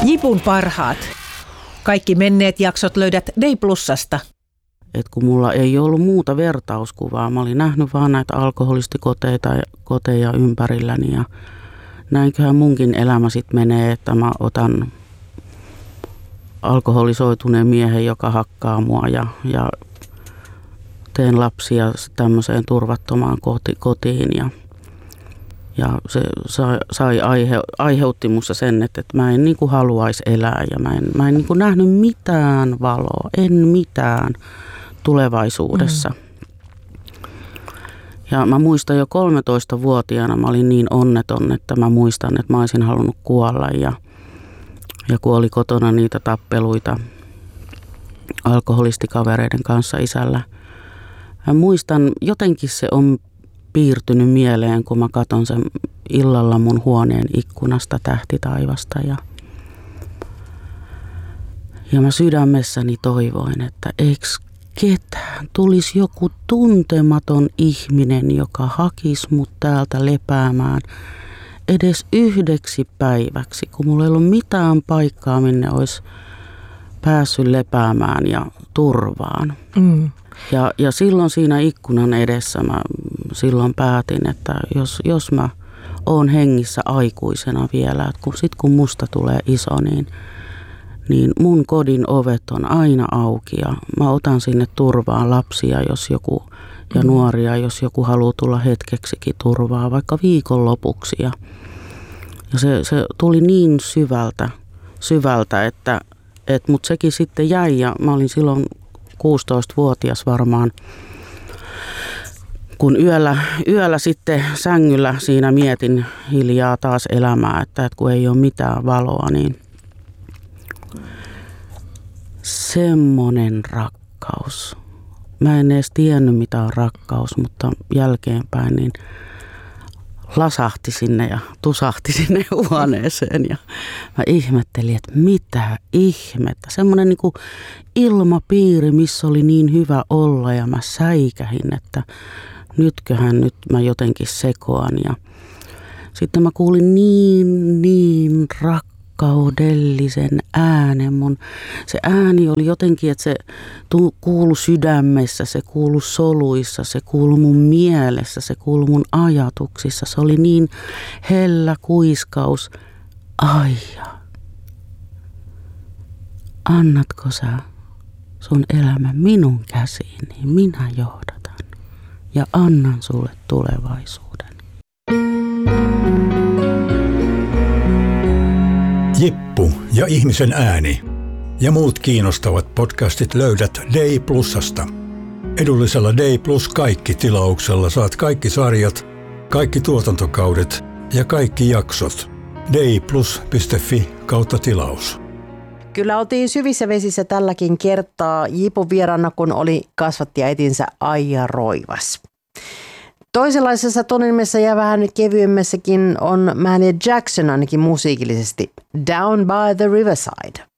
Jipun parhaat. Kaikki menneet jaksot löydät Day Plusasta. Et kun mulla ei ollut muuta vertauskuvaa, mä olin nähnyt vaan näitä alkoholistikoteja ympärilläni ja näinköhän munkin elämä sitten menee, että mä otan alkoholisoituneen miehen, joka hakkaa mua ja teen lapsia tämmöiseen turvattomaan kotiin ja se aiheutti musta sen, että mä en niin kuin haluaisi elää ja mä en niin kuin nähnyt mitään valoa, en mitään tulevaisuudessa. Ja mä muistan jo 13-vuotiaana mä olin niin onneton, että mä muistan, että mä olisin halunnut kuolla ja kun oli kotona niitä tappeluita alkoholistikavereiden kanssa isällä. Mä muistan, jotenkin se on piirtynyt mieleen, kun mä katson sen illalla mun huoneen ikkunasta tähtitaivasta ja mä sydämessäni toivoin, että eikö ketään tulisi joku tuntematon ihminen, joka hakisi mut täältä lepäämään edes 1 päiväksi, kun mulla ei ollut mitään paikkaa, minne olisi päässyt lepäämään ja turvaan. Ja silloin siinä ikkunan edessä mä silloin päätin, että jos mä oon hengissä aikuisena vielä, että kun musta tulee iso, niin mun kodin ovet on aina auki ja mä otan sinne turvaan lapsia, jos joku ja nuoria, jos joku haluaa tulla hetkeksikin turvaa, vaikka viikonlopuksi. Ja se tuli niin syvältä, että mut sekin sitten jäi ja mä olin silloin 16-vuotias varmaan, kun yöllä sitten sängyllä siinä mietin hiljaa taas elämää, että kun ei ole mitään valoa, niin semmoinen rakkaus. Mä en edes tiennyt mitä on rakkaus, mutta jälkeenpäin niin lasahti sinne ja tusahti sinne huoneeseen ja mä ihmettelin, että mitä ihmettä. Semmoinen niin kuin ilmapiiri, missä oli niin hyvä olla ja mä säikähin, että nyt mä jotenkin sekoan ja sitten mä kuulin niin rakkaudellisen äänen. Se ääni oli jotenkin, että se kuului sydämessä, se kuului soluissa, se kuului mun mielessä, se kuului mun ajatuksissa. Se oli niin hellä kuiskaus. Aija, annatko sä sun elämän minun käsiin, niin minä johdatan ja annan sulle tulevaisuuden. Jippu ja ihmisen ääni ja muut kiinnostavat podcastit löydät Day Plusasta. Edullisella Day Plus kaikki -tilauksella saat kaikki sarjat, kaikki tuotantokaudet ja kaikki jaksot. dayplus.fi/tilaus. Kyllä oltiin syvissä vesissä tälläkin kertaa Jipun vieraana, kun oli kasvattajaäitinsä Aija Roivas. Toisenlaisessa tunnelmassa ja vähän kevyemmässäkin on Mahalia Jackson ainakin musiikillisesti Down by the Riverside.